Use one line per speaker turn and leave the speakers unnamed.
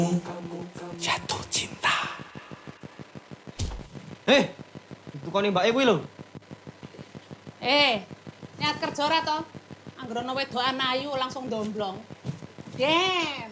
jatuh cinta.
Dukane mbake kuwi lho.
Niat kerja ora to? Anggere ana wedokan ayu langsung domblong. Den.